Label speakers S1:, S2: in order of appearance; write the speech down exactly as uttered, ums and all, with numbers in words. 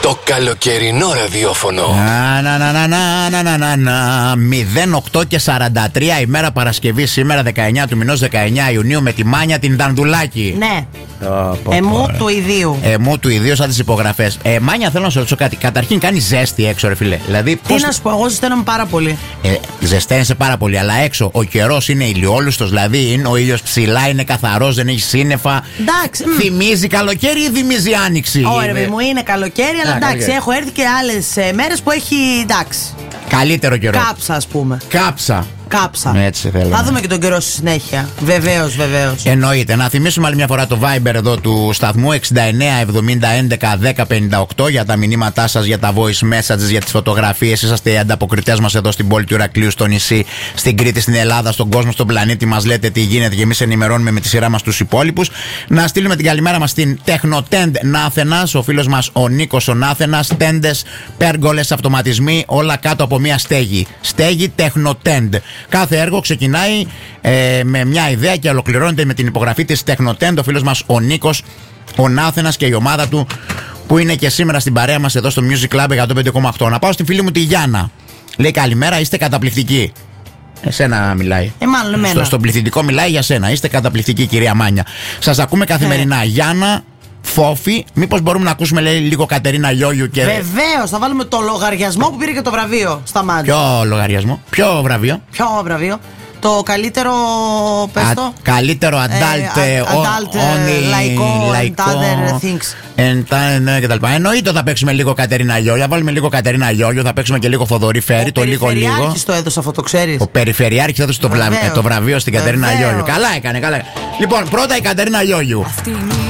S1: Το καλοκαιρινό ραδιόφωνο.
S2: Να, να, να, να, να, να, να, να. μηδέν οκτώ και σαράντα τρία ημέρα Παρασκευή, σήμερα δεκαεννιά του μηνός, δεκαεννιά Ιουνίου, με τη Μάνια την Δανδουλάκη.
S3: Ναι.
S2: Oh, πω,
S3: Εμού
S2: πω,
S3: του ιδίου.
S2: Εμού του ιδίου, σαν τις υπογραφές. Ε, Μάνια, θέλω να σου ρωτήσω κάτι. Καταρχήν κάνει ζέστη έξω, ρε φιλέ. Δηλαδή,
S3: Τι
S2: πώς...
S3: να σου πω, εγώ ζεσταίνομαι πάρα πολύ.
S2: Ε, ζεσταίνεσαι πάρα πολύ, αλλά έξω ο καιρός είναι ηλιόλουστος, δηλαδή είναι ο ήλιος ψηλά, είναι καθαρός, δεν έχει σύννεφα.
S3: Εντάξει.
S2: Θυμίζει καλοκαίρι ή θυμίζει άνοιξη?
S3: Ωραία, μου είναι καλοκαίρι, αλλά
S2: Α,
S3: εντάξει,
S2: καλοκαίρι.
S3: έχω έρθει και άλλες μέρες που έχει εντάξει.
S2: Καλύτερο καιρό.
S3: Κάψα, ας πούμε.
S2: Κάψα.
S3: Κάψα.
S2: Έτσι θέλω.
S3: Θα δούμε και τον καιρό στη συνέχεια. Βεβαίως, βεβαίως.
S2: Εννοείται. Να θυμίσουμε άλλη μια φορά το Viber εδώ του σταθμού εξήντα εννέα εβδομήντα έντεκα δέκα πενήντα οκτώ για τα μηνύματά σας, για τα voice messages, για τις φωτογραφίες. Είσαστε οι ανταποκριτές μας εδώ στην πόλη του Ηρακλείου, στο νησί, στην Κρήτη, στην Ελλάδα, στον κόσμο, στον πλανήτη. Μας λέτε τι γίνεται και εμείς ενημερώνουμε με τη σειρά μας τους υπόλοιπους. Να στείλουμε την καλημέρα μας στην Τεχνοτέντ Νάθενας, ο φίλος μας ο Νίκος ο Νάθενας. Τέντες, πέργολες, αυτοματισμοί, όλα κάτω από μια στέγη. Στέγη Τεχνοτέντ. Κάθε έργο ξεκινάει ε, με μια ιδέα και ολοκληρώνεται με την υπογραφή της Τεχνοτέντ. Ο φίλος μας ο Νίκος ο Νάθενας και η ομάδα του, που είναι και σήμερα στην παρέα μας εδώ στο Music Club εκατόν πέντε κόμμα οκτώ. Να πάω στην φίλη μου τη Γιάννα. Λέει καλημέρα, είστε καταπληκτικοί. Εσένα μιλάει.
S3: Ε, μάλλον εμένα.
S2: Στο, στον πληθυντικό μιλάει για σένα. Είστε καταπληκτικοί, κυρία Μάνια. Σας ακούμε καθημερινά. Ε. Γιάννα, Φόφη, μήπως μπορούμε να ακούσουμε, λέει, λίγο Κατερίνα Λιόγιου και.
S3: Βεβαίως, θα βάλουμε το λογαριασμό που πήρε και το βραβείο στα μάτια.
S2: Ποιο λογαριασμό, ποιο βραβείο?
S3: Ποιο βραβείο? Το καλύτερο, πες το.
S2: Α, καλύτερο adult,
S3: ε, adult
S2: only,
S3: λαϊκό,
S2: λαϊκό
S3: and other things.
S2: And, κτλ. Εννοείται θα παίξουμε λίγο Κατερίνα Λιόγιου. Θα βάλουμε λίγο Κατερίνα Λιόγιου, θα παίξουμε και λίγο Θοδωρή Φέρη, το λίγο λίγο.
S3: Ο Περιφερειάρχης το έδωσε αυτό, το ξέρεις.
S2: Ο Περιφερειάρχης έδωσε το, βλα... το βραβείο στην Κατερίνα Λιόγιου. Καλά έκανε, καλά. Λοιπόν, πρώτα η Κατερίνα Λιόγιου.